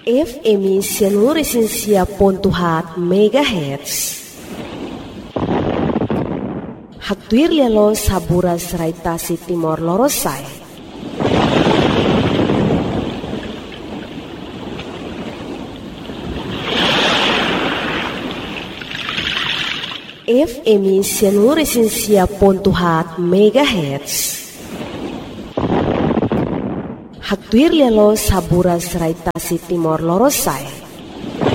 FM Sianuresinsia.4 MHz. Hagtuir yalo saburas raitasi Timor Lorosai. FM Sianuresinsia.4 MHz. Hagtuir yalo saburas raitasi Timor Lorosai.